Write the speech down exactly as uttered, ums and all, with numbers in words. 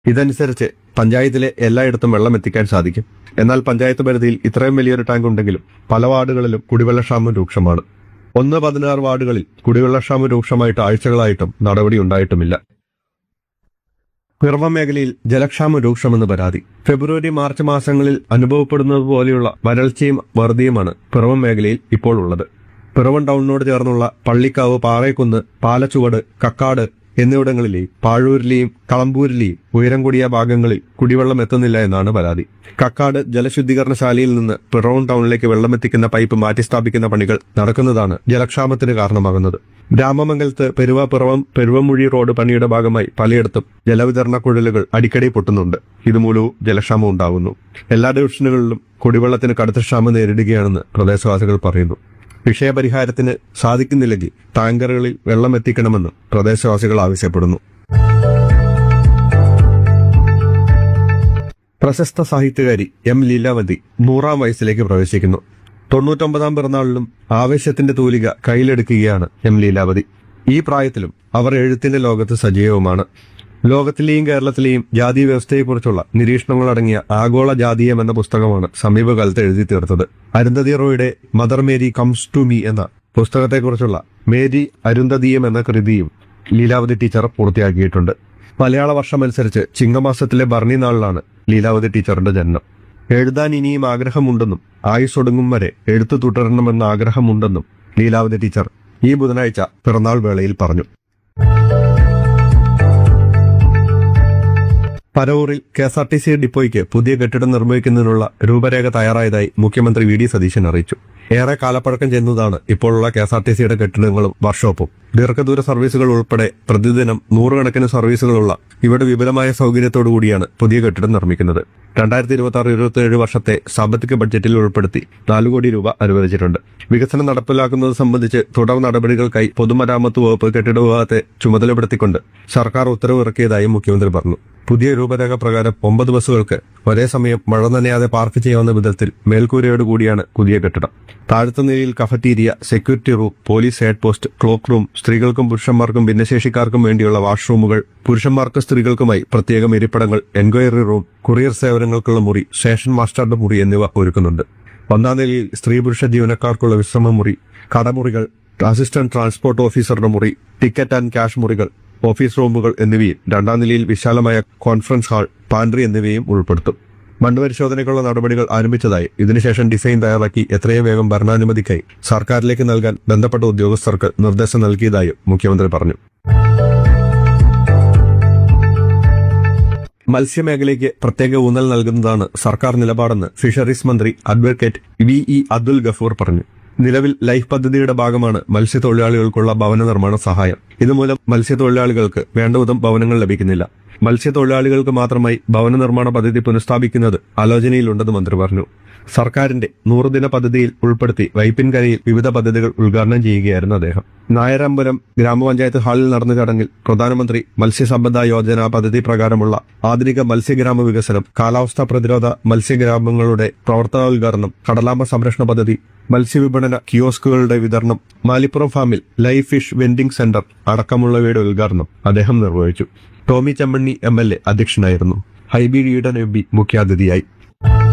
ഇതനുസരിച്ച് പഞ്ചായത്തിലെ എല്ലായിടത്തും വെള്ളം എത്തിക്കാൻ സാധിക്കും. എന്നാൽ പഞ്ചായത്ത് പരിധിയിൽ ഇത്രയും വലിയൊരു ടാങ്ക് ഉണ്ടെങ്കിലും പല വാർഡുകളിലും കുടിവെള്ളക്ഷാമം രൂക്ഷമാണ്. ഒന്ന് പതിനാറ് വാർഡുകളിൽ കുടിവെള്ളക്ഷാമം രൂക്ഷമായിട്ട് ആഴ്ചകളായിട്ടും നടപടി ഉണ്ടായിട്ടുമില്ല. പിറവം മേഖലയിൽ ജലക്ഷാമം രൂക്ഷമെന്ന് പരാതി. ഫെബ്രുവരി മാർച്ച് മാസങ്ങളിൽ അനുഭവപ്പെടുന്നത് പോലെയുള്ള വരൾച്ചയും വറുതിയുമാണ് പിറവം മേഖലയിൽ ഇപ്പോൾ ഉള്ളത്. പിറവം ടൗണിനോട് ചേർന്നുള്ള പള്ളിക്കാവ്, പാറേക്കുന്ന്, പാലച്ചുവട്, കക്കാട് എന്നിവിടങ്ങളിലെയും പാഴൂരിലെയും കളമ്പൂരിലെയും ഉയരം കൂടിയ ഭാഗങ്ങളിൽ കുടിവെള്ളം എത്തുന്നില്ല എന്നാണ് പരാതി. കക്കാട് ജലശുദ്ധീകരണശാലയിൽ നിന്ന് പിറവം ടൗണിലേക്ക് വെള്ളമെത്തിക്കുന്ന പൈപ്പ് മാറ്റിസ്ഥാപിക്കുന്ന പണികൾ നടക്കുന്നതാണ് ജലക്ഷാമത്തിന് കാരണമാകുന്നത്. രാമമംഗലത്ത് പെരുവ പിറവം പെരുവമുഴി റോഡ് പണിയുടെ ഭാഗമായി പലയിടത്തും ജലവിതരണ കുഴലുകൾ അടിക്കടി പൊട്ടുന്നുണ്ട്. ഇതുമൂലവും ജലക്ഷാമം ഉണ്ടാകുന്നു. എല്ലാ ഡിവിഷനുകളിലും കുടിവെള്ളത്തിന് കടുത്ത ക്ഷാമം നേരിടുകയാണെന്ന് പ്രദേശവാസികൾ പറയുന്നു. വിഷയപരിഹാരത്തിന് സാധിക്കുന്നില്ലെങ്കിൽ ടാങ്കറുകളിൽ വെള്ളം എത്തിക്കണമെന്ന് പ്രദേശവാസികൾ ആവശ്യപ്പെടുന്നു. പ്രശസ്ത സാഹിത്യകാരി എം ലീലാവതി നൂറാം വയസ്സിലേക്ക് പ്രവേശിക്കുന്നു. തൊണ്ണൂറ്റൊമ്പതാം പിറന്നാളിലും ആവേശത്തിന്റെ തൂലിക കയ്യിലെടുക്കുകയാണ് എം ലീലാവതി. ഈ പ്രായത്തിലും അവർ എഴുത്തിന്റെ ലോകത്ത് സജീവവുമാണ്. ലോകത്തിലെയും കേരളത്തിലെയും ജാതി വ്യവസ്ഥയെക്കുറിച്ചുള്ള നിരീക്ഷണങ്ങളടങ്ങിയ ആഗോള ജാതീയം എന്ന പുസ്തകമാണ് സമീപകാലത്ത് എഴുതി തീർത്തത്. Arundhati റോയുടെ mother Mary comes to me എന്ന പുസ്തകത്തെക്കുറിച്ചുള്ള മേരി അരുന്ധതീയം എന്ന കൃതിയും ലീലാവതി ടീച്ചർ പൂർത്തിയാക്കിയിട്ടുണ്ട്. മലയാള വർഷമനുസരിച്ച് ചിങ്ങമാസത്തിലെ ഭരണി നാളിലാണ് ലീലാവതി ടീച്ചറിന്റെ ജനനം. എഴുതാൻ ഇനിയും ആഗ്രഹമുണ്ടെന്നും ആയുസ്സൊടുങ്ങും വരെ എഴുത്തു തുടരണമെന്ന ആഗ്രഹമുണ്ടെന്നും ലീലാവതി ടീച്ചർ ഈ ബുധനാഴ്ച പിറന്നാൾ വേളയിൽ പറഞ്ഞു. പരവൂരിൽ K S R T C ഡിപ്പോയ്ക്ക് പുതിയ കെട്ടിടം നിർമ്മിക്കുന്നതിനുള്ള രൂപരേഖ തയ്യാറായതായി മുഖ്യമന്ത്രി വി ഡി സതീശൻ അറിയിച്ചു. ഏറെ കാലപ്പഴക്കം ചെന്നതാണ് ഇപ്പോഴുള്ള കെ എസ് ആർ ടി സിയുടെ കെട്ടിടങ്ങളും വർക്ക്ഷോപ്പും. ദീർഘദൂര സർവീസുകൾ ഉൾപ്പെടെ പ്രതിദിനം നൂറുകണക്കിന് സർവീസുകളുള്ള ഇവിടെ വിപുലമായ സൗകര്യത്തോടുകൂടിയാണ് പുതിയ കെട്ടിടം നിർമ്മിക്കുന്നത്. രണ്ടായിരത്തി ഇരുപത്തി ആറ് ഇരുപത്തി ഏഴ് വർഷത്തെ സാമ്പത്തിക ബഡ്ജറ്റിൽ ഉൾപ്പെടുത്തി നാലു കോടി രൂപ അനുവദിച്ചിട്ടുണ്ട്. വികസനം നടപ്പിലാക്കുന്നത് സംബന്ധിച്ച് തുടർ നടപടികൾക്കായി പൊതുമരാമത്ത് വകുപ്പ് കെട്ടിട വിഭാഗത്തെ ചുമതലപ്പെടുത്തിക്കൊണ്ട് സർക്കാർ ഉത്തരവിറക്കിയതായും മുഖ്യമന്ത്രി പറഞ്ഞു. പുതിയ രൂപരേഖ പ്രകാരം ഒമ്പത് ബസ്സുകൾക്ക് ഒരേ സമയം മഴ നനയാതെ പാർക്ക് ചെയ്യാവുന്ന വിധത്തിൽ മേൽക്കൂരയോട് കൂടിയാണ് പുതിയ കെട്ടിടം. താഴത്തെ നിലയിൽ cafeteria, security room, police head post, clock room, സ്ത്രീകൾക്കും പുരുഷന്മാർക്കും ഭിന്നശേഷിക്കാർക്കും വേണ്ടിയുള്ള വാഷ്റൂമുകൾ, പുരുഷന്മാർക്ക് സ്ത്രീകൾക്കുമായി പ്രത്യേകം ഇരിപ്പിടങ്ങൾ, എൻക്വയറി റൂം, കൊറിയർ സേവനങ്ങൾക്കുള്ള മുറി, സ്റ്റേഷൻ മാസ്റ്ററുടെ മുറി എന്നിവ ഒരുക്കുന്നുണ്ട്. ഒന്നാം നിലയിൽ സ്ത്രീ പുരുഷ ജീവനക്കാർക്കുള്ള വിശ്രമ മുറി, കടമുറികൾ, അസിസ്റ്റന്റ് ട്രാൻസ്പോർട്ട് ഓഫീസറുടെ മുറി, ടിക്കറ്റ് ആൻഡ് ക്യാഷ് മുറികൾ, ഓഫീസ് റൂമുകൾ എന്നിവയും രണ്ടാം നിലയിൽ വിശാലമായ കോൺഫറൻസ് ഹാൾ, പാൻട്രി എന്നിവയും ഉൾപ്പെടുത്തും. മണ്ണ് പരിശോധനയ്ക്കുള്ള നടപടികൾ ആരംഭിച്ചതായി ഇതിനുശേഷം ഡിസൈൻ തയ്യാറാക്കി എത്രയും വേഗം ഭരണാനുമതിക്കായി സർക്കാരിലേക്ക് നൽകാൻ ബന്ധപ്പെട്ട ഉദ്യോഗസ്ഥർക്ക് നിർദ്ദേശം നൽകിയതായും മുഖ്യമന്ത്രി പറഞ്ഞു. മത്സ്യമേഖലയ്ക്ക് പ്രത്യേക ഊന്നൽ നൽകുന്നതാണ് സർക്കാർ നിലപാടെന്ന് ഫിഷറീസ് മന്ത്രി advocate V E Abdul Gafoor പറഞ്ഞു. നിലവിൽ ലൈഫ് പദ്ധതിയുടെ ഭാഗമാണ് മത്സ്യത്തൊഴിലാളികൾക്കുള്ള ഭവന നിർമ്മാണ സഹായം. ഇതുമൂലം മത്സ്യത്തൊഴിലാളികൾക്ക് വേണ്ടവിധം ഭവനങ്ങൾ ലഭിക്കുന്നില്ല. മത്സ്യത്തൊഴിലാളികൾക്ക് മാത്രമായി ഭവന നിർമ്മാണ പദ്ധതി പുനഃസ്ഥാപിക്കുന്നത് ആലോചനയിലുണ്ടെന്ന് മന്ത്രി പറഞ്ഞു. സർക്കാരിന്റെ നൂറുദിന പദ്ധതിയിൽ ഉൾപ്പെടുത്തി വൈപ്പിൻകരയിൽ വിവിധ പദ്ധതികൾ ഉദ്ഘാടനം ചെയ്യുകയായിരുന്നു അദ്ദേഹം. നായരമ്പലം ഗ്രാമപഞ്ചായത്ത് ഹാളിൽ നടന്ന ചടങ്ങിൽ പ്രധാനമന്ത്രി മത്സ്യസമ്പദ യോജന പദ്ധതി പ്രകാരമുള്ള ആധുനിക മത്സ്യഗ്രാമ വികസനം, കാലാവസ്ഥാ പ്രതിരോധ മത്സ്യഗ്രാമങ്ങളുടെ പ്രവർത്തനോദ്ഘാടനം, കടലാമ സംരക്ഷണ പദ്ധതി, മത്സ്യവിപണന കിയോസ്കുകളുടെ വിതരണം, മാലിപ്പുറം ഫാമിൽ ലൈവ് ഫിഷ് വെൻഡിംഗ് സെന്റർ അടക്കമുള്ളവയുടെ ഉദ്ഘാടനം അദ്ദേഹം നിർവഹിച്ചു. ടോമി ചെമ്മണ്ണി എം എൽ എ അധ്യക്ഷനായിരുന്നു. ഹൈബി ഈഡൻ എം പി മുഖ്യാതിഥിയായി.